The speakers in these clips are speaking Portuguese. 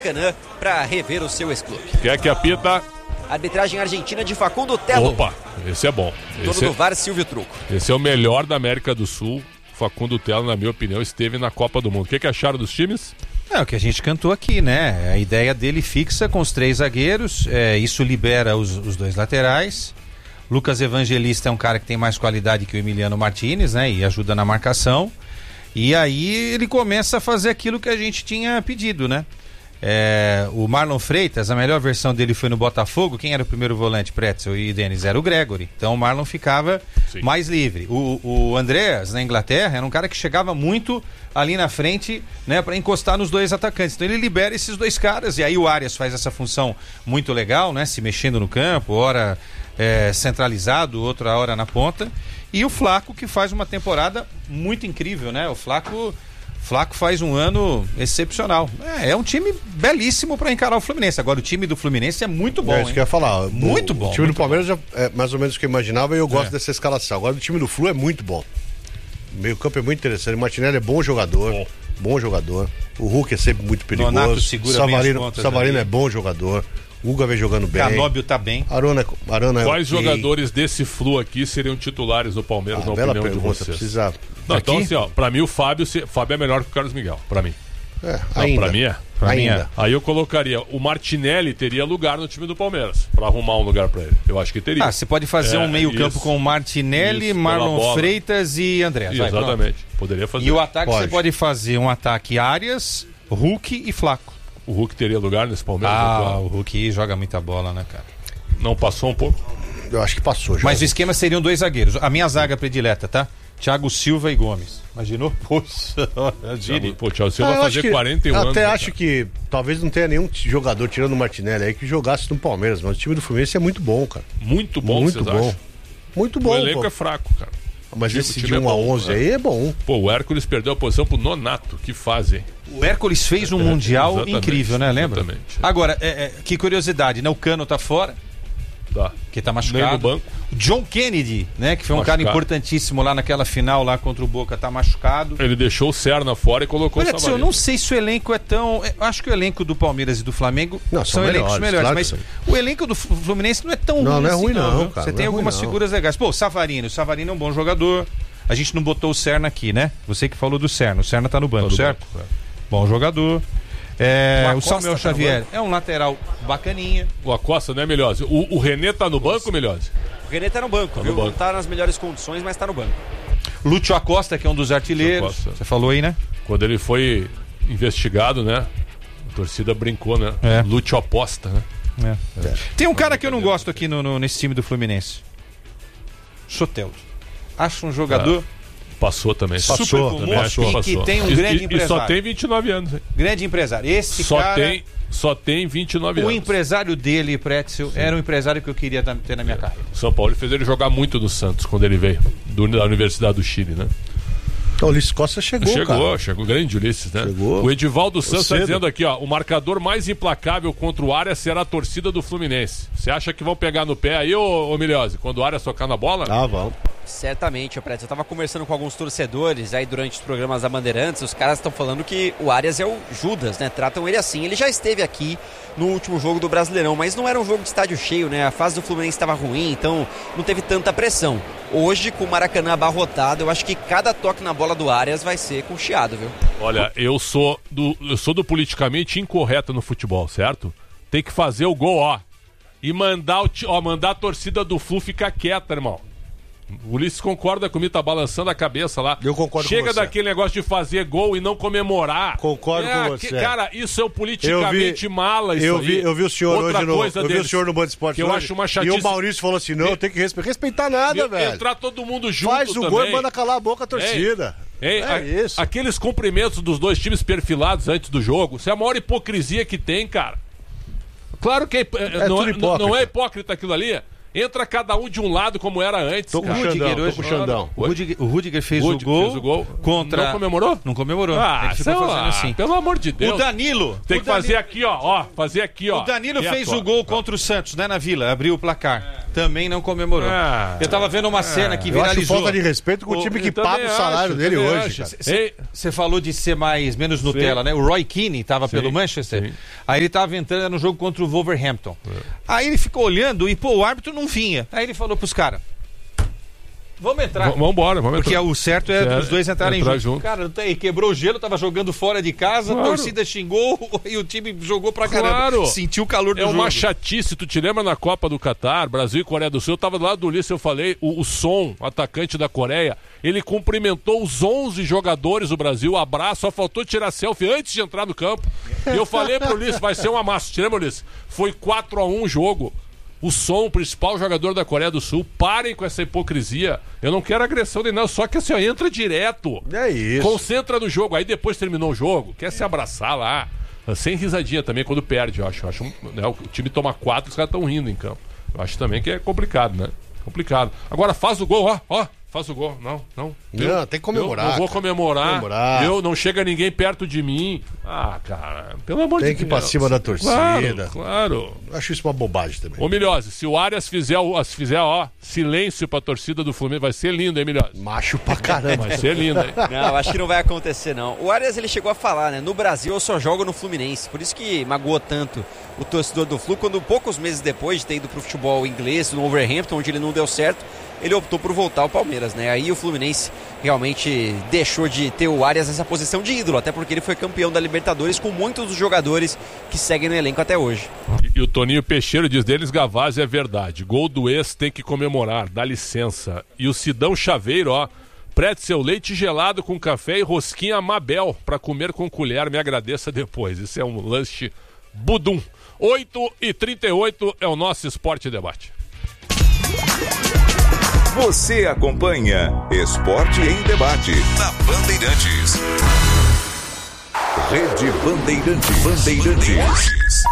Maracanã para rever o seu ex-clube. Quem é que apita? Arbitragem argentina de Facundo Telo. Opa, esse é bom. Dono do VAR, Silvio Truco. Esse é o melhor da América do Sul. Facundo Telo, na minha opinião, esteve na Copa do Mundo. O que acharam dos times? É o que a gente cantou aqui, né? A ideia dele fixa com os 3 zagueiros, isso libera os 2 laterais. Lucas Evangelista é um cara que tem mais qualidade que o Emiliano Martinez, né? E ajuda na marcação. E aí ele começa a fazer aquilo que a gente tinha pedido, né? O Marlon Freitas, a melhor versão dele foi no Botafogo. Quem era o primeiro volante, Pretzel e Denis? Era o Gregory. Então o Marlon ficava mais livre. O Andreas, na Inglaterra, era um cara que chegava muito ali na frente, né, para encostar nos 2 atacantes. Então ele libera esses 2 caras. E aí o Arias faz essa função muito legal, né? Se mexendo no campo, ora centralizado, outra hora na ponta. E o Flaco, que faz uma temporada muito incrível, né? O Flaco faz um ano excepcional. É um time belíssimo para encarar o Fluminense. Agora o time do Fluminense é muito bom. É isso que eu ia falar. Muito bom. O time do Palmeiras é mais ou menos o que eu imaginava e eu gosto dessa escalação. Agora o time do Flu é muito bom. O meio campo é muito interessante. O Martinelli é bom jogador. Bom jogador. O Hulk é sempre muito perigoso. Nonato segura Savarino é bom jogador. O Guga vem jogando bem. Canóbio tá bem. Arana Quais jogadores desse Flu aqui seriam titulares do Palmeiras, na opinião de vocês? Precisa... Não, então assim, ó, pra mim o Fábio é melhor que o Carlos Miguel, pra mim. Ainda. Pra mim é. Ainda. Aí eu colocaria, o Martinelli teria lugar no time do Palmeiras, pra arrumar um lugar pra ele. Eu acho que teria. Você pode fazer um meio campo com Martinelli, Marlon Freitas e André. Exatamente, poderia fazer. E o ataque você pode fazer um ataque Arias, Hulk e Flaco. O Hulk teria lugar nesse Palmeiras? O Hulk joga muita bola, né, cara? Não passou um pouco? Eu acho que passou já. Mas o esquema seriam 2 zagueiros. A minha zaga predileta, tá? Thiago Silva e Gomes. Imaginou? Poxa, Thiago Silva vai fazer 41 anos. Até acho que talvez não tenha nenhum jogador tirando o Martinelli aí que jogasse no Palmeiras, mas o time do Fluminense é muito bom, cara. Muito bom, muito bom. Acham? Muito bom. O elenco é fraco, cara. Mas esse de 1 a 11 aí é bom. Pô, o Hércules perdeu a posição pro Nonato. Que fase, hein? O Hércules fez um Mundial incrível, né? Lembra? Exatamente. Agora, que curiosidade, né? O Cano tá fora. Que tá machucado. Nem no banco. O John Kennedy, né? Que foi um cara importantíssimo lá naquela final lá contra o Boca, tá machucado. Ele deixou o Serna fora e colocou o Savarino. Eu não sei se o elenco é tão... Eu acho que o elenco do Palmeiras e do Flamengo são elencos melhores, claro, mas o elenco do Fluminense não é tão ruim. Não é ruim não, cara. Você tem algumas figuras legais. Pô, o Savarino é um bom jogador. A gente não botou o Serna aqui, né? Você que falou do Serna. O Serna tá no banco, certo? Bom jogador. O Samuel Xavier é um lateral bacaninha. O Acosta, né, Melhose? O René tá no banco, Melhose? O René tá no banco, viu? Não tá nas melhores condições, mas tá no banco. Lúcio Acosta, que é um dos artilheiros. Você falou aí, né? Quando ele foi investigado, né? A torcida brincou, né? Lúcio Aposta, né? Tem um cara que eu não gosto aqui nesse time do Fluminense. Soteldo. Acho um jogador... Passou também. Passou. Que tem um grande empresário. E só tem 29 anos, hein? Grande empresário. Esse cara... Só tem 29 anos. O empresário dele, Pretzel, era um empresário que eu queria ter na minha carreira. São Paulo fez ele jogar muito no Santos quando ele veio, da Universidade do Chile, né? O Ulisses Costa Chegou, grande Ulisses, né? Chegou. O Edivaldo Santos está dizendo aqui, ó, o marcador mais implacável contra o Arias será a torcida do Fluminense. Você acha que vão pegar no pé aí, ô Miliose, quando o Arias tocar na bola? Vão. Certamente, Pretzel. Eu tava conversando com alguns torcedores aí durante os programas da Bandeirantes, os caras estão falando que o Arias é o Judas, né? Tratam ele assim. Ele já esteve aqui no último jogo do Brasileirão, mas não era um jogo de estádio cheio, né? A fase do Fluminense estava ruim, então não teve tanta pressão. Hoje, com o Maracanã abarrotado, eu acho que cada toque na bola do Arias vai ser com chiado, viu? Olha, eu sou do politicamente incorreto no futebol, certo? Tem que fazer o gol, ó. E mandar a torcida do Flu ficar quieta, irmão. O Ulisses concorda comigo, tá balançando a cabeça lá. Eu concordo com você. Chega daquele negócio de fazer gol e não comemorar. Concordo com você. Cara, isso é o politicamente mala, isso aí. Eu vi o senhor hoje vi o senhor no Band Esporte que eu acho uma chatice. E o Maurício falou assim, não, tem que respeitar nada, velho. Entrar todo mundo junto faz o gol e manda calar a boca a torcida. Isso. Aqueles cumprimentos dos dois times perfilados antes do jogo, isso é a maior hipocrisia que tem, cara. Claro que não é hipócrita aquilo ali. Entra cada um de um lado como era antes. Tô com o Xandão. O Rudiger fez o gol contra... Não comemorou? Não comemorou. Ele ficou fazendo assim. Pelo amor de Deus. O Danilo. Tem que fazer aqui, ó. Fazer aqui, ó. O Danilo fez o gol contra o Santos, né, na Vila. Abriu o placar. também não comemorou. Eu tava vendo uma cena que viralizou. Eu acho falta de respeito com o time que paga o salário dele hoje. Você falou de ser menos Nutella, né? O Roy Keane tava pelo Manchester. Sim. Aí ele tava entrando no jogo contra o Wolverhampton. Aí ele ficou olhando e, o árbitro não vinha. Aí ele falou pros caras: vamos entrar. Vamos embora. Porque o certo é os dois entrarem juntos. Cara, quebrou o gelo, tava jogando fora de casa, a torcida xingou e o time jogou pra caramba. Sentiu o calor do jogo. É uma chatice. Tu te lembra na Copa do Catar, Brasil e Coreia do Sul? Eu tava do lado do Ulisses, eu falei, o Son, atacante da Coreia, ele cumprimentou os 11 jogadores do Brasil, abraço, só faltou tirar selfie antes de entrar no campo. E eu falei pro Ulisses, vai ser uma massa. Te lembra, Ulisses? Foi 4-1 o jogo. O Son, o principal jogador da Coreia do Sul, parem com essa hipocrisia. Eu não quero agressão nem nada, só que assim, ó, entra direto. É isso. Concentra no jogo. Aí depois terminou o jogo, quer se abraçar lá. Sem risadinha também quando perde, eu acho. Né, o time toma 4, os caras estão rindo em campo. Eu acho também que é complicado, né? Complicado. Agora faz o gol, ó. Faz o gol. Não, tem que comemorar. Eu não vou comemorar. Não chega ninguém perto de mim. Cara, pelo amor de Deus. Tem que ir pra cima da torcida. Claro. Acho isso uma bobagem também. Ô, Milhose, se o Arias fizer, silêncio pra torcida do Fluminense, vai ser lindo, hein, Milhose? Macho pra caramba. Vai ser lindo, hein? Não, acho que não vai acontecer, não. O Arias, ele chegou a falar, né? No Brasil eu só jogo no Fluminense. Por isso que magoou tanto o torcedor do Flu, quando poucos meses depois de ter ido pro futebol inglês, no Wolverhampton, onde ele não deu certo, ele optou por voltar ao Palmeiras, né? Aí o Fluminense realmente deixou de ter o Arias nessa posição de ídolo, até porque ele foi campeão da Libertadores com muitos dos jogadores que seguem no elenco até hoje. E o Toninho Peixeiro diz: Denis Gavazzi, é verdade, gol do ex tem que comemorar, dá licença. E o Sidão Chaveiro, pretzel, leite gelado com café e rosquinha Mabel para comer com colher, me agradeça depois. Isso é um lanche budum. 8h38 é o nosso Esporte Debate. Você acompanha Esporte em Debate na Bandeirantes. Rede Bandeirantes.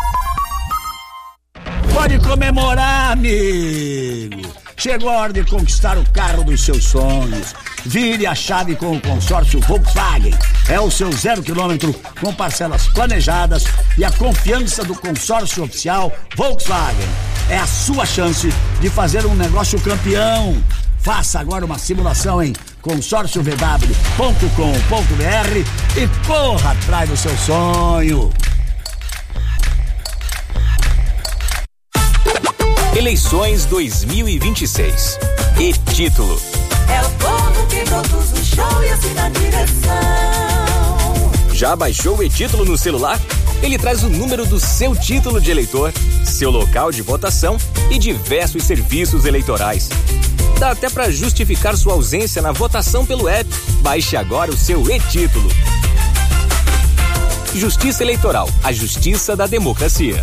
Pode comemorar, amigo. Chegou a hora de conquistar o carro dos seus sonhos. Vire a chave com o consórcio Volkswagen. É o seu 0 km com parcelas planejadas e a confiança do consórcio oficial Volkswagen. É a sua chance de fazer um negócio campeão. Faça agora uma simulação em consórciovw.com.br e corra atrás do seu sonho. Eleições 2026. E título: é o povo que produz o show e assina a direção. Já baixou o e-título no celular? Ele traz o número do seu título de eleitor, seu local de votação e diversos serviços eleitorais. Dá até para justificar sua ausência na votação pelo app. Baixe agora o seu e-título. Justiça Eleitoral, a justiça da democracia.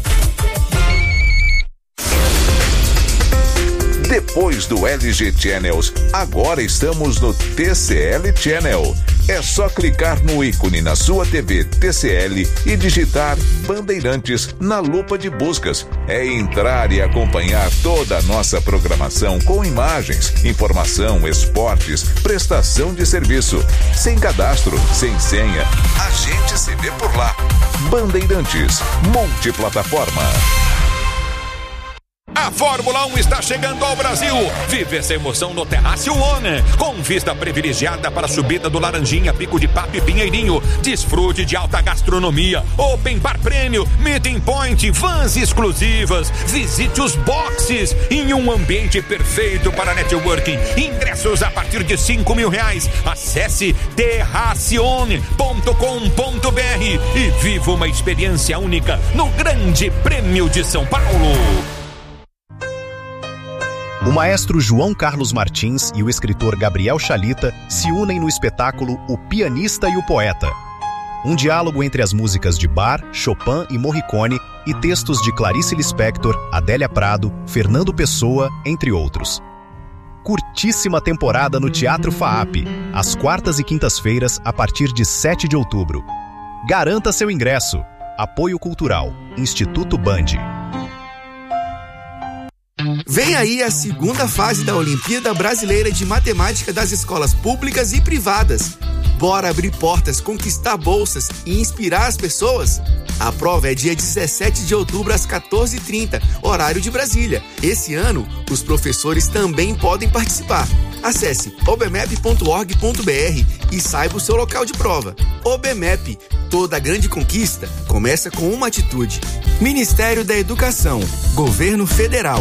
Depois do LG Channels, agora estamos no TCL Channel. É só clicar no ícone na sua TV TCL e digitar Bandeirantes na lupa de buscas. É entrar e acompanhar toda a nossa programação com imagens, informação, esportes, prestação de serviço. Sem cadastro, sem senha. A gente se vê por lá. Bandeirantes, multiplataforma. A Fórmula 1 está chegando ao Brasil. Vive essa emoção no Terrace One, com vista privilegiada para a subida do Laranjinha, Pico de Papo e Pinheirinho. Desfrute de alta gastronomia, open bar prêmio, meeting point, vans exclusivas. Visite os boxes em um ambiente perfeito para networking. Ingressos a partir de R$5.000. Acesse terraceone.com.br e viva uma experiência única no Grande Prêmio de São Paulo. O maestro João Carlos Martins e o escritor Gabriel Chalita se unem no espetáculo O Pianista e o Poeta. Um diálogo entre as músicas de Bach, Chopin e Morricone e textos de Clarice Lispector, Adélia Prado, Fernando Pessoa, entre outros. Curtíssima temporada no Teatro FAAP, às quartas e quintas-feiras, a partir de 7 de outubro. Garanta seu ingresso. Apoio Cultural, Instituto Band. Vem aí a segunda fase da Olimpíada Brasileira de Matemática das escolas públicas e privadas. Bora abrir portas, conquistar bolsas e inspirar as pessoas? A prova é dia 17 de outubro às 14h30, horário de Brasília. Esse ano, os professores também podem participar. Acesse obmep.org.br e saiba o seu local de prova. OBMEP, toda grande conquista começa com uma atitude. Ministério da Educação, Governo Federal.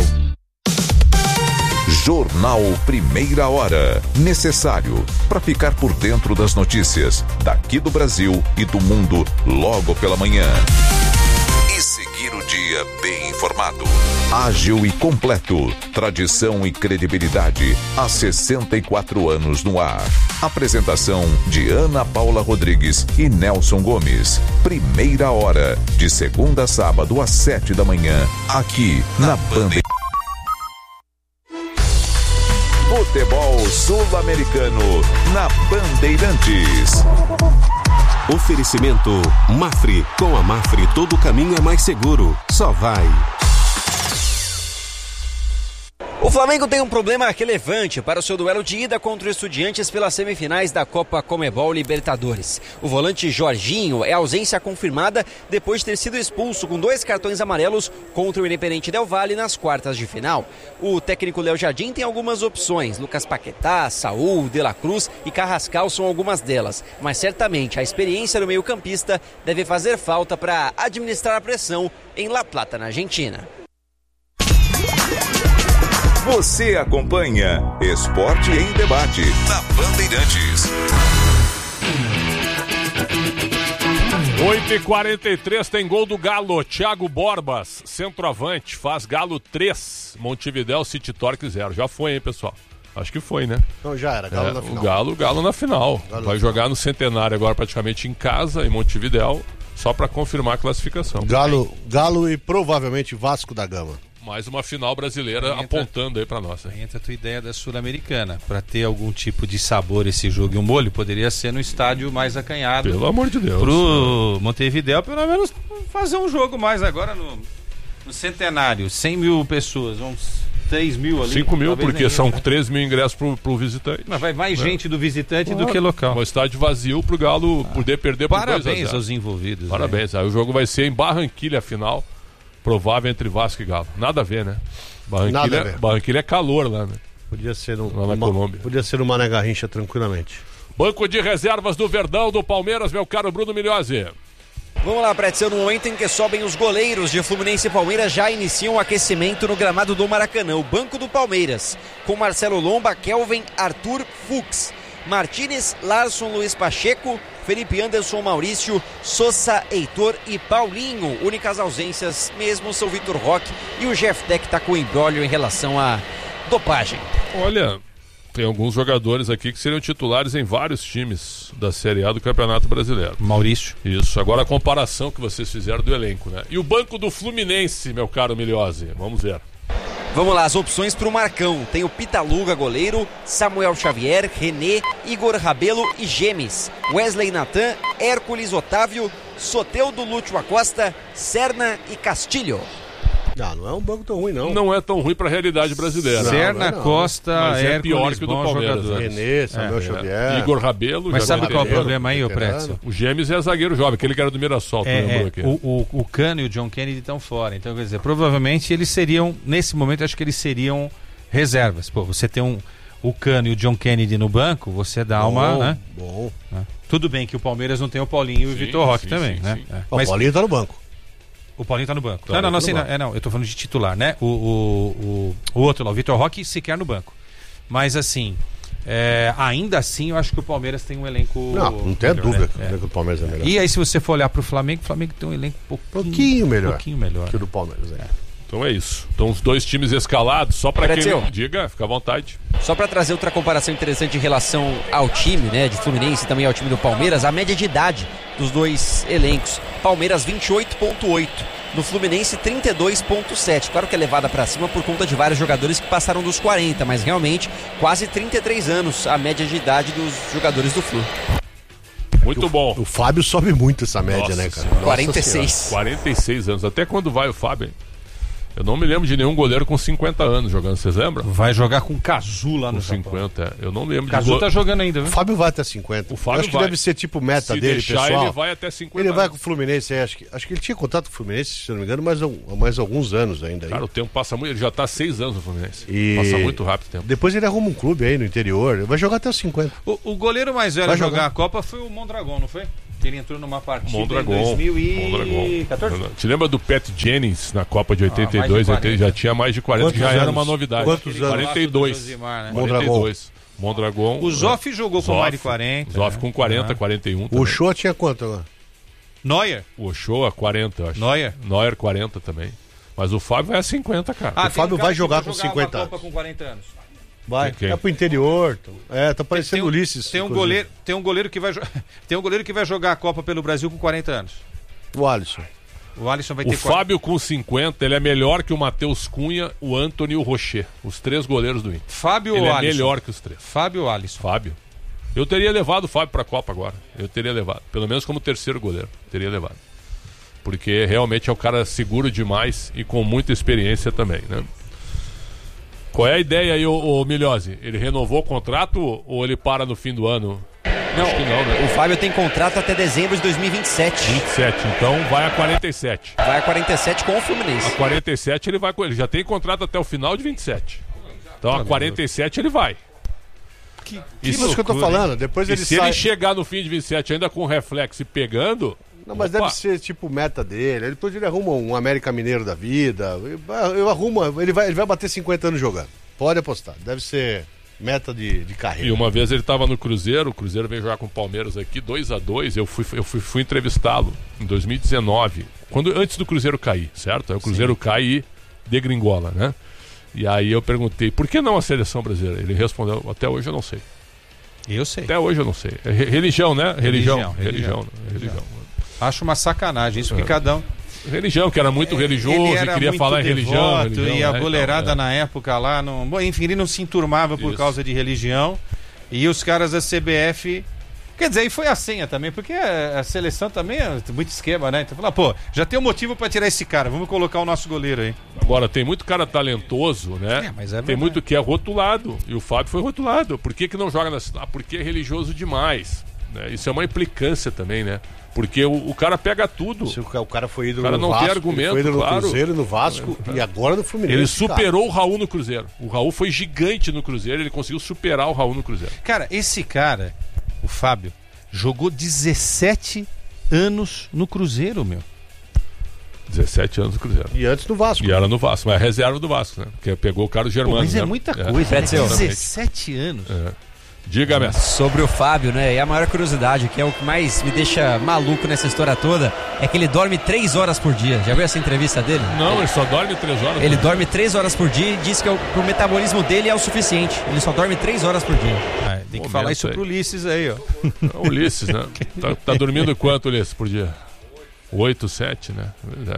Jornal Primeira Hora. Necessário para ficar por dentro das notícias daqui do Brasil e do mundo logo pela manhã. E seguir o dia bem informado. Ágil e completo. Tradição e credibilidade. Há 64 anos no ar. Apresentação de Ana Paula Rodrigues e Nelson Gomes. Primeira Hora. De segunda a sábado às 7 da manhã. Aqui na Banda. Futebol Sul-Americano na Bandeirantes. Oferecimento Mafre. Com a Mafre todo caminho é mais seguro. Só vai. O Flamengo tem um problema relevante para o seu duelo de ida contra o Estudiantes pelas semifinais da Copa Conmebol Libertadores. O volante Jorginho é ausência confirmada depois de ter sido expulso com 2 cartões amarelos contra o Independente Del Valle nas quartas de final. O técnico Léo Jardim tem algumas opções. Lucas Paquetá, Saúl, De La Cruz e Carrascal são algumas delas. Mas certamente a experiência do meio-campista deve fazer falta para administrar a pressão em La Plata, na Argentina. Você acompanha Esporte em Debate na Bandeirantes. 8h43 tem gol do Galo. Thiago Borbas, centroavante, faz Galo 3, Montevidéu City Torque 0. Já foi, hein, pessoal? Acho que foi, né? Então já era, Galo na final. O Galo na final. Vai jogar no Centenário agora praticamente em casa, em Montevidéu, só para confirmar a classificação. Galo e provavelmente Vasco da Gama. Mais uma final brasileira apontando aí pra nós. Aí entra a tua ideia da Sul-Americana. Pra ter algum tipo de sabor esse jogo e um molho, poderia ser no estádio mais acanhado. Pelo amor de Deus. Pro Montevidéu, pelo menos fazer um jogo mais agora no Centenário. 100 mil pessoas, uns 3 mil ali. 5 mil, porque são 3 mil ingressos pro visitante. Mas vai mais gente do visitante do que local. Um estádio vazio pro Galo poder perder por 2-0. Parabéns aos envolvidos. Parabéns. Aí o jogo vai ser em Barranquilha, a final. Provável entre Vasco e Galo. Nada a ver, né? Barranquilha é calor lá, né? Podia ser lá na Colômbia. Podia ser no Mané Garrincha tranquilamente. Banco de reservas do Verdão, do Palmeiras, meu caro Bruno Milhozzi. Vamos lá, Pretzel, no momento em que sobem os goleiros de Fluminense e Palmeiras já iniciam o aquecimento no gramado do Maracanã. O banco do Palmeiras, com Marcelo Lomba, Kelvin, Arthur, Fux, Martínez, Larson, Luiz Pacheco, Felipe Anderson, Maurício, Sosa, Heitor e Paulinho. Únicas ausências mesmo são o Vitor Roque e o Jeff Deck está com o imbróglio em relação à dopagem. Olha, tem alguns jogadores aqui que seriam titulares em vários times da Série A do Campeonato Brasileiro. Maurício. Isso, agora a comparação que vocês fizeram do elenco, né? E o banco do Fluminense, meu caro Milhozzi, vamos ver. Vamos lá, as opções para o Marcão. Tem o Pitaluga, goleiro, Samuel Xavier, René, Igor Rabelo e Gemes, Wesley Natan, Hércules Otávio, Soteldo Lúcio Acosta, Serna e Castilho. Não é um banco tão ruim, não. Não é tão ruim para a realidade brasileira. Serna, Costa, mas é Hércules, pior que o do Palmeiras. René, Samuel Xavier. Igor Rabelo. Mas sabe qual é o problema aí, ô Pretzel? O Gemes é zagueiro jovem, aquele que era do Mirassol, lembrou aqui. O Cano e o John Kennedy estão fora. Então, quer dizer, provavelmente eles seriam, nesse momento, acho que eles seriam reservas. Pô, você tem o Cano e o John Kennedy no banco, você dá uma, né? Bom. Tudo bem que o Palmeiras não tem o Paulinho e o Vitor Roque também, né? Mas o Paulinho tá no banco. O Paulinho tá no banco. Não, eu tô falando de titular, né? O outro lá, o Vitor Roque, sequer no banco. Mas assim, ainda assim, eu acho que o Palmeiras tem um elenco... Não tem dúvida que o elenco do Palmeiras é melhor. E aí, se você for olhar pro Flamengo, o Flamengo tem um elenco pouquinho melhor que o do né? Palmeiras. Então é isso. Então os dois times escalados, só para quem... Diga, fica à vontade. Só para trazer outra comparação interessante em relação ao time, né, de Fluminense e também ao time do Palmeiras, a média de idade dos dois elencos. Palmeiras 28,8. No Fluminense 32,7. Claro que é levada para cima por conta de vários jogadores que passaram dos 40, mas realmente quase 33 anos a média de idade dos jogadores do Flu. Muito bom. O Fábio sobe muito essa média, né, cara? 46. 46 anos. Até quando vai o Fábio? Eu não me lembro de nenhum goleiro com 50 anos jogando, vocês lembram? Vai jogar com o Cazu lá Com no 50, eu não lembro. O Cazu tá jogando ainda, viu? O Fábio vai até 50. O Fábio acho que vai. deve ser tipo meta Se dele, deixar, pessoal. ele vai até 50 Ele vai anos. com o Fluminense, acho que ele tinha contato com o Fluminense, se eu não me engano, há mais alguns anos ainda. Cara, o tempo passa muito, ele já tá há 6 anos no Fluminense. E Passa muito rápido o tempo. depois ele arruma um clube aí no interior, ele vai jogar até os 50. O goleiro mais velho Vai a jogar jogar. a Copa foi o Mondragon, não foi? Que ele entrou numa partida Mondragon. em 2014. Te lembra do Pat Jennings na Copa de 82? mais de 40. Já tinha mais de 40, Quantos já era anos? uma novidade. Quantos anos? 42. Josimar, né? 42. Mondragon. O Zoff jogou com mais de 40. Zoff né? com 40, 41. O também. Ochoa tinha quanto agora? Neuer. O Ochoa 40, eu acho. Neuer 40 também. Mas o Fábio vai a 50, cara. Ah, O Fábio vai jogar com jogava 50 a Copa anos. com 40 anos. Vai, Quem? é pro interior. Tá parecendo Tem um- Ulisses. Tem um goleiro que vai tem um goleiro que vai jogar a Copa pelo Brasil com 40 anos. O Alisson. O Alisson vai O ter 40. Fábio com 50, ele é melhor que o Matheus Cunha, o Antony e o Rocher. Os 3 goleiros do Inter. Fábio Ele ou é Alisson? melhor que os 3. Fábio ou Alisson? Fábio. Eu teria levado o Fábio pra Copa agora. Eu teria levado. Pelo menos como terceiro goleiro. Teria levado. Porque realmente é um cara seguro demais e com muita experiência também, né? Qual é a ideia aí, ô Milhose? Ele renovou o contrato ou ele para no fim do ano? Não, Acho que não, né? o Fábio tem contrato até dezembro de 2027. 27, então vai a 47. Vai a 47 com o Fluminense. A 47 ele vai com ele. Já tem contrato até o final de 27. Então a 47 ele vai. Isso que eu tô falando. Depois E ele se sai. ele chegar no fim de 27 ainda com reflexo e pegando. Não, mas opa, deve ser tipo meta dele. Depois ele arruma um América Mineiro da vida. Eu arrumo. Ele vai bater 50 anos jogando. Pode apostar. Deve ser meta de carreira. E uma vez ele estava no Cruzeiro, o Cruzeiro veio jogar com o Palmeiras aqui, 2-2. Eu fui entrevistá-lo em 2019, antes do Cruzeiro cair, certo? Aí o Cruzeiro cai e degringola, né? E aí eu perguntei, por que não a seleção brasileira? Ele respondeu, até hoje eu não sei. Eu sei. Até hoje eu não sei. É religião, né? Religião. Acho uma sacanagem isso, porque cada um... Religião, que era muito religioso Ele era e queria muito falar em religião. devoto, e a né? boleirada Então, na época lá, não... Bom, enfim, ele não se enturmava por Isso. causa de religião. E os caras da CBF... Quer dizer, aí foi a senha também, porque a seleção também é muito esquema, né? Então, pô, já tem um motivo pra tirar esse cara, vamos colocar o nosso goleiro aí. Agora, tem muito cara talentoso, né? Mas é tem verdade. muito que é rotulado. E o Fábio foi rotulado. Por que não joga na... porque é religioso demais. Né? Isso é uma implicância também, né? Porque o cara pega tudo. O cara foi ídolo O cara no não Vasco, tem argumento, ele foi ídolo claro. no Cruzeiro, no Vasco e agora no Fluminense. Ele superou o Raul no Cruzeiro. O Raul foi gigante no Cruzeiro, ele conseguiu superar o Raul no Cruzeiro. Cara, esse cara, o Fábio, jogou 17 anos no Cruzeiro, meu. 17 anos no Cruzeiro. E antes no Vasco. E era no Vasco, mas é reserva do Vasco, né? Porque pegou o Carlos Germano. Mas é né? muita coisa, né? Exatamente. 17 anos. Diga, mestre. Sobre o Fábio, né? E a maior curiosidade, que é o que mais me deixa maluco nessa história toda, é que ele dorme 3 horas por dia. Já viu essa entrevista dele? Não, ele só dorme 3 horas. Ele dorme 3 horas por dia e diz que o metabolismo dele é o suficiente. Ele só dorme 3 horas por dia. Tem que Momento falar isso aí. pro Ulisses aí, ó. É o Ulisses, né? Tá dormindo quanto, Ulisses, por dia? 8, 7, né?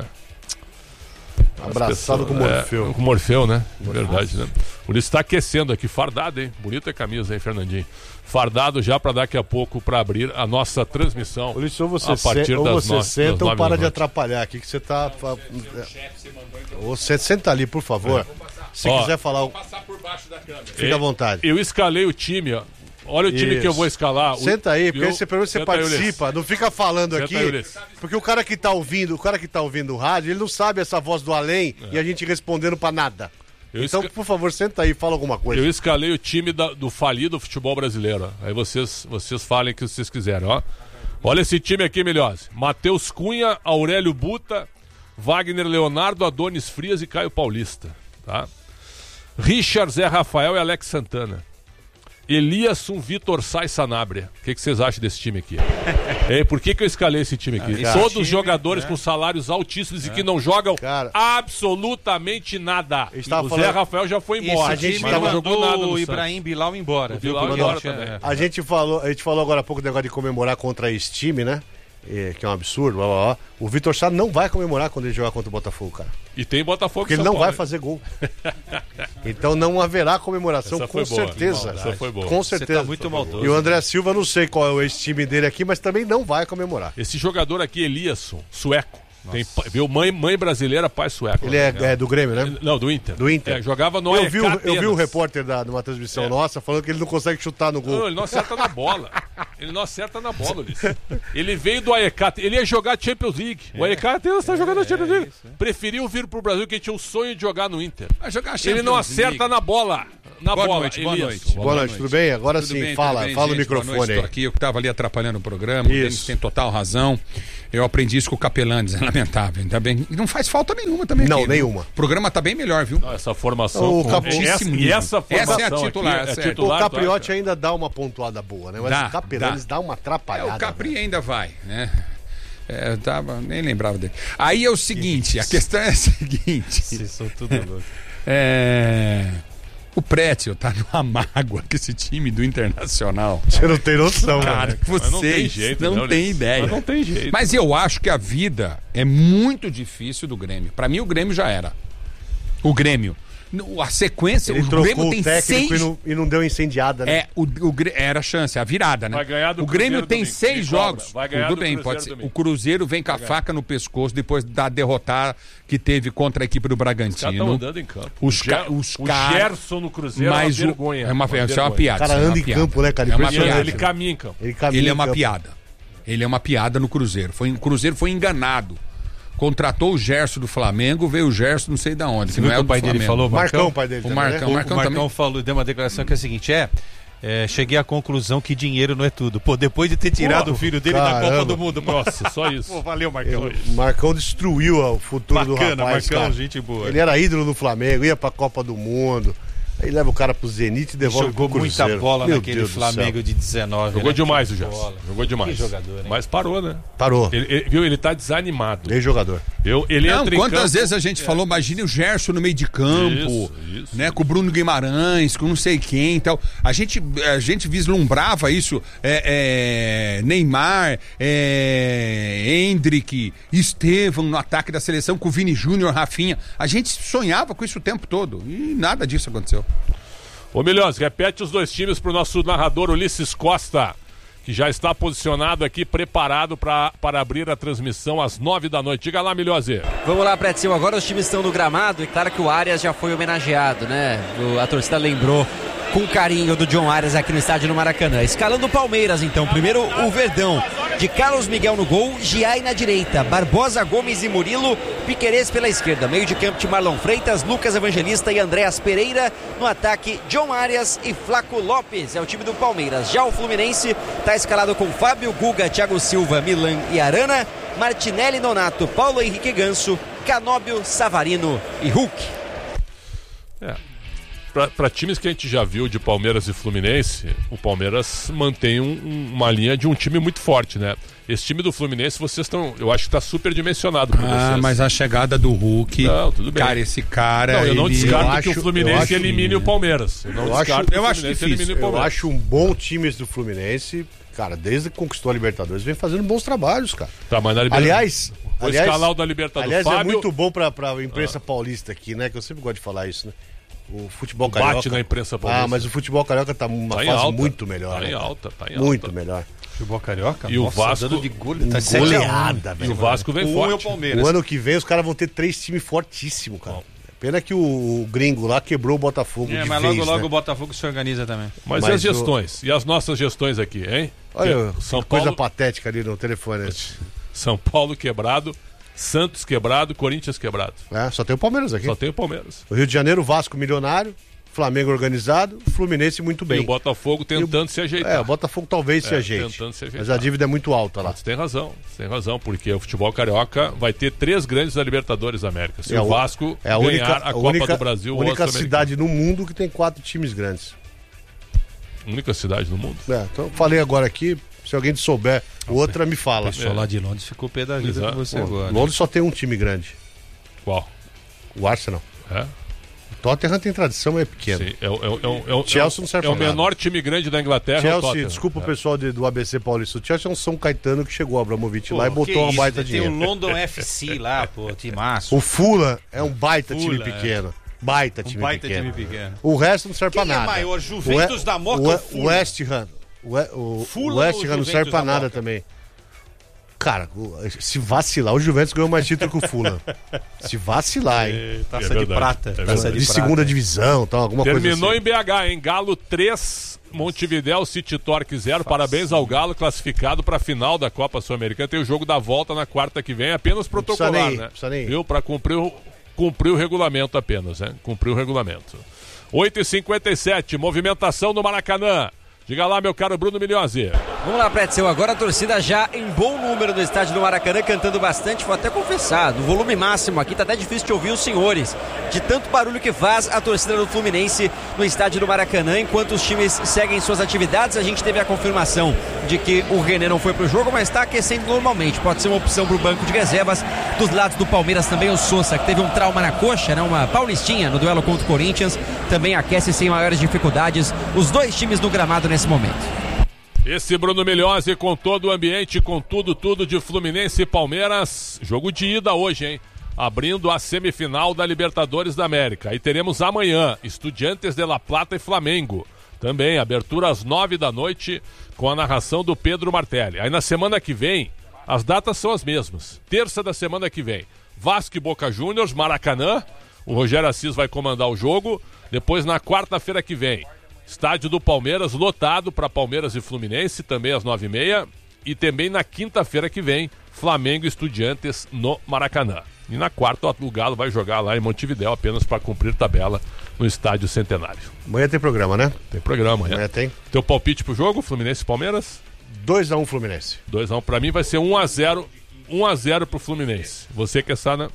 Abraçado com o Morfeu. Com o Morfeu, né? Verdade, né? O Ulisses tá aquecendo aqui, fardado, hein? Bonita camisa, hein, Fernandinho? Fardado já para daqui a pouco, para abrir a nossa transmissão. Ulisses, ou você, a partir ou das você senta ou para de noite. atrapalhar aqui, que você tá... Você senta ali, por favor. Se Ó, quiser falar... Passar por baixo da câmera. Fica à vontade. Eu escalei o time, ó. Olha o time Isso. que eu vou escalar. Senta aí, porque aí você, pelo menos você Senta aí, participa, não fica falando Senta aqui. aí, Ulisses. Porque o cara que tá ouvindo o rádio, ele não sabe essa voz do além e a gente respondendo pra nada. Então, por favor, senta aí e fala alguma coisa. Eu escalei o time do falido futebol brasileiro. Ó. Aí vocês falem o que vocês quiserem, ó. Olha esse time aqui, Milhose. Matheus Cunha, Aurélio Buta, Wagner Leonardo, Adonis Frias e Caio Paulista. Tá? Richard, Zé Rafael e Alex Santana. Eliasson, Vitor Sá e Sanabria. O que vocês acham desse time aqui? Por que eu escalei esse time aqui? Todos time, jogadores com salários altíssimos e que não jogam absolutamente nada. O Zé Rafael já foi embora. A gente mas não jogou nada no o Santos. Ibrahim Bilal embora. O Bilal embora também. A gente falou agora há pouco do negócio de comemorar contra esse time, né? Que é um absurdo. Blá, blá, blá. O Vitor Sá não vai comemorar quando ele jogar contra o Botafogo, cara. E tem Botafogo Porque ele não vai fazer gol. Então não haverá comemoração, Essa com foi boa. certeza. Essa foi boa. Com Você certeza. tá muito maldoso. E o André Silva, não sei qual é o ex-time dele aqui, mas também não vai comemorar. Esse jogador aqui, Eliasson, sueco, Viu mãe brasileira, pai sueco. Ele é do Grêmio, né? Não, do Inter. Do Inter. Jogava no Eu vi o repórter numa transmissão nossa falando que ele não consegue chutar no gol. Não, ele não acerta na bola. Ulisses. Ele veio do AEK, ele ia jogar Champions League. O AEK está jogando a Champions League. Preferiu vir pro Brasil, que tinha o sonho de jogar no Inter. Ele não acerta na bola. Boa noite. Boa noite, tudo bem? Agora tudo sim, bem, fala no microfone aí. Aqui, eu que estava ali atrapalhando o programa, o Denis tem total razão. Eu aprendi isso com o Capelanes, é lamentável, ainda bem. E não faz falta nenhuma também. Não, aqui, nenhuma. O programa tá bem melhor, viu? Não, essa formação. Essa é a titular. O Capriotti ainda dá uma pontuada boa, né? Mas o Capelanes dá uma atrapalhada. O Capri ainda vai, né? Nem lembrava dele. Aí é o seguinte, a questão é a seguinte. Vocês são tudo loucos. O Prétio tá numa mágoa com esse time do Internacional. Você não tem noção, cara. Vocês não tem jeito, não tem ideia. Mas não tem jeito. Mas eu acho que a vida é muito difícil do Grêmio. Pra mim, o Grêmio já era. O Grêmio. A sequência, ele o Grêmio tem técnico e não deu incendiada, né? Era a chance, a virada, né? Vai ganhar do o Grêmio Cruzeiro tem domingo. 6 jogos. Vai ganhar Tudo bem, pode ser. O Cruzeiro vem com a faca no pescoço depois da derrotar que teve contra a equipe do Bragantino. Os caras estão andando em campo. O Gerson no Cruzeiro é uma vergonha. É uma piada. O cara anda em campo, né, cara? Ele caminha em campo. Ele é uma piada. Ele é uma piada no Cruzeiro. O Cruzeiro foi enganado. Contratou o Gerson do Flamengo, veio o Gerson não sei de onde. Você viu que o pai dele falou? Marcão, o pai dele. O Marcão falou, deu uma declaração que é a seguinte, cheguei à conclusão que dinheiro não é tudo. Pô, depois de ter tirado o filho dele da Copa do Mundo. Nossa, só isso. Pô, valeu, Marcão. O Marcão destruiu o futuro do rapaz, Marcão, cara. gente boa. Ele era ídolo no Flamengo, ia pra Copa do Mundo. Aí leva o cara pro Zenit e devolve pro Cruzeiro. Jogou muita bola naquele Flamengo de 19. Jogou demais o Gerson. Jogou demais. Que jogador, hein? Mas parou, né? Parou. Ele tá desanimado. Bem jogador. Quantas vezes a gente falou, imagine o Gerson no meio de campo, né? Com o Bruno Guimarães, com não sei quem e tal. A gente vislumbrava isso. Neymar, Hendrick, Estevão no ataque da seleção, com o Vini Júnior, Rafinha. A gente sonhava com isso o tempo todo. E nada disso aconteceu. Ô Milhões, repete os dois times pro nosso narrador Ulisses Costa, que já está posicionado aqui, preparado para abrir a transmissão às 9 da noite. Diga lá, Milhose. Vamos lá, Pretinho. Agora os times estão no gramado e claro que o Arias já foi homenageado, né? A torcida lembrou com carinho do John Arias aqui no estádio no Maracanã. Escalando o Palmeiras, então. Primeiro o Verdão, de Carlos Miguel no gol, Giai na direita, Barbosa, Gomes e Murilo, Piquerez pela esquerda. Meio de campo de Marlon Freitas, Lucas Evangelista e Andréas Pereira. No ataque, John Arias e Flaco Lopes. É o time do Palmeiras. Já o Fluminense está escalado com Fábio, Guga, Thiago Silva, Milan e Arana, Martinelli, Nonato, Paulo Henrique Ganso, Canóbio, Savarino e Hulk. Para times que a gente já viu de Palmeiras e Fluminense, o Palmeiras mantém uma linha de um time muito forte, né? Esse time do Fluminense, eu acho que está superdimensionado por vocês. Mas a chegada do Hulk, não, tudo bem. Cara, esse cara... Não, eu não descarto que o Fluminense elimine o Palmeiras. Eu acho difícil. Eu acho um bom time esse do Fluminense, cara, desde que conquistou a Libertadores, vem fazendo bons trabalhos, cara. Tá, mas na Libertadores... Vou escalar o da Libertadores. Aliás, é muito bom pra imprensa paulista aqui, né? Que eu sempre gosto de falar isso, né? O futebol carioca. Bate na imprensa paulista. Mas o futebol carioca tá numa fase alta, muito melhor. Tá em alta, tá em alta. Muito melhor. Futebol carioca? E o Vasco dando de goleada, velho. E o Vasco vem forte. É o Palmeiras. O ano que vem os caras vão ter 3 times fortíssimos, cara. Pena que o gringo lá quebrou o Botafogo de mas vez, logo né? o Botafogo se organiza também. Mas e as gestões? E as nossas gestões aqui, hein? Olha, coisa patética ali no telefone. São Paulo quebrado, Santos quebrado, Corinthians quebrado. Só tem o Palmeiras aqui. Só tem o Palmeiras. O Rio de Janeiro, Vasco milionário, Flamengo organizado, Fluminense muito bem. E o Botafogo tentando se ajeitar. O Botafogo talvez se ajeite. Tentando se ajeitar. Mas a dívida é muito alta lá. Você tem razão, porque o futebol carioca vai ter 3 grandes da Libertadores da América. Se o Vasco ganhar a Copa do Brasil, a única cidade no mundo que tem 4 times grandes. Única cidade no mundo? Então eu falei agora aqui, se alguém souber outra, me fala. O pessoal lá de Londres ficou pé da vida com você agora. Londres só tem um time grande. Qual? O Arsenal. Tottenham tem tradição, mas é pequeno. Sim, Chelsea não serve pra nada. É o menor time grande da Inglaterra. Chelsea, desculpa o pessoal do ABC Paulista. O Chelsea é um São Caetano que chegou a Abramovich lá e botou uma baita dinheiro. Tem o London FC lá, pô, timaço. O Fulham é um baita time pequeno. Baita time pequeno. O resto não serve pra nada. Quem é maior, Juventus da Moca ou o West Ham. O West Ham não serve pra nada também. Cara, se vacilar, o Juventus ganhou mais título que o Fulham. Se vacilar, hein? Taça de prata. Taça de segunda divisão, então, alguma coisa assim. Terminou em BH, hein? Galo 3, Montevidéu City Torque 0. Parabéns ao Galo, classificado para a final da Copa Sul-Americana. Tem o jogo da volta na quarta que vem, apenas protocolar, né? Viu? Para cumprir o regulamento apenas, né? Cumprir o regulamento. 8h57, movimentação no Maracanã. Diga lá, meu caro Bruno Milhozzi. Vamos lá, Pretzel. Agora a torcida já em bom número no estádio do Maracanã, cantando bastante. Vou até confessar, no volume máximo aqui tá até difícil de ouvir os senhores. De tanto barulho que faz a torcida do Fluminense no estádio do Maracanã. Enquanto os times seguem suas atividades, a gente teve a confirmação de que o René não foi pro jogo, mas está aquecendo normalmente. Pode ser uma opção pro banco de reservas. Dos lados do Palmeiras também o Sousa, que teve um trauma na coxa, né? Uma paulistinha no duelo contra o Corinthians. Também aquece sem maiores dificuldades. Os dois times no gramado nesse momento. Esse Bruno Milhozzi com todo o ambiente, com tudo de Fluminense e Palmeiras. Jogo de ida hoje, hein? Abrindo a semifinal da Libertadores da América. E teremos amanhã Estudiantes de La Plata e Flamengo. Também abertura às 9 da noite com a narração do Pedro Martelli. Aí na semana que vem, as datas são as mesmas. Terça da semana que vem, Vasco e Boca Juniors, Maracanã. O Rogério Assis vai comandar o jogo. Depois na quarta-feira que vem, estádio do Palmeiras lotado para Palmeiras e Fluminense, também às 9h30. E também na quinta-feira que vem, Flamengo e Estudiantes no Maracanã. E na quarta o Galo vai jogar lá em Montevidéu apenas para cumprir tabela no Estádio Centenário. Amanhã tem programa, né? Tem programa amanhã. Amanhã tem. Teu palpite pro jogo, Fluminense e Palmeiras? 2x1 Fluminense. 2x1 pra mim vai ser 1x0. 1x0 pro Fluminense. Você que é Sana?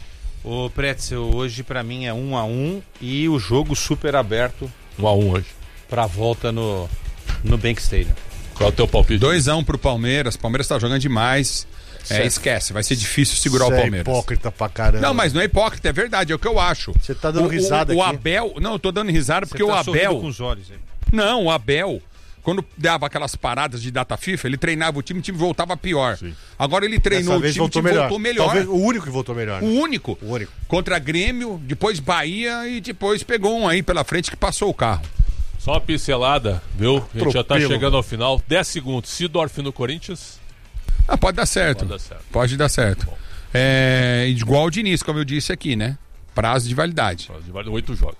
O Pretzel, hoje pra mim é 1x1 e o jogo super aberto. 1x1 hoje. Pra volta no Bank Stadium. Qual é o teu palpite? 2x1 pro Palmeiras. Palmeiras tá jogando demais. Esquece, vai ser difícil segurar o Palmeiras. É hipócrita pra caramba. Não, mas não é hipócrita, é verdade, é o que eu acho. Você tá dando risada o aqui. Abel, não, eu tô dando risada porque o Abel... com os olhos aí. Não, o Abel, quando dava aquelas paradas de data FIFA, ele treinava o time voltava pior. Sim. Agora ele treinou o time voltou melhor. Talvez o único que voltou melhor. Né? O único. Contra Grêmio, depois Bahia e depois pegou um aí pela frente que passou o carro. Só uma pincelada, viu? A gente já tá chegando ao final. 10 segundos. Sidorf no Corinthians... Pode dar certo. Pode dar certo. Igual o Diniz, como eu disse aqui, né? Prazo de validade. 8 jogos.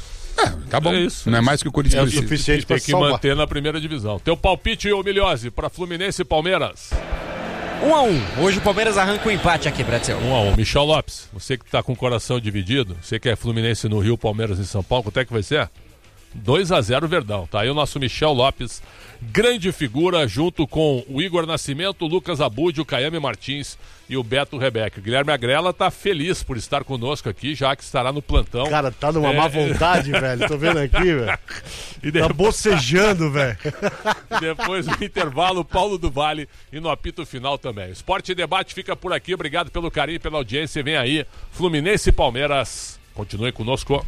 Tá bom. Isso, não é mais que o Corinthians precisa. Suficiente tem que manter na primeira divisão. Teu palpite, ô Milhozzi, pra Fluminense e Palmeiras? 1x1. Hoje o Palmeiras arranca o empate aqui, Brasil. 1x1. Michel Lopes, você que tá com o coração dividido, você que é Fluminense no Rio, Palmeiras em São Paulo, quanto é que vai ser? 2x0 Verdão, tá aí o nosso Michel Lopes, grande figura, junto com o Igor Nascimento, o Lucas Abud, o Caiame Martins e o Beto Rebeca. O Guilherme Agrela tá feliz por estar conosco aqui, já que estará no plantão. Cara, tá numa má vontade, velho, tô vendo aqui, velho. Tá bocejando, velho. Depois do intervalo, Paulo do Vale e no apito final também. Esporte e Debate fica por aqui, obrigado pelo carinho, pela audiência, vem aí Fluminense e Palmeiras, continue conosco.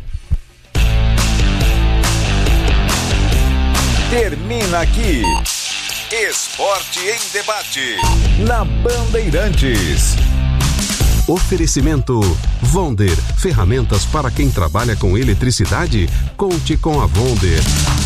Termina aqui Esporte em Debate na Bandeirantes. Oferecimento Vonder, ferramentas para quem trabalha com eletricidade. Conte com a Vonder.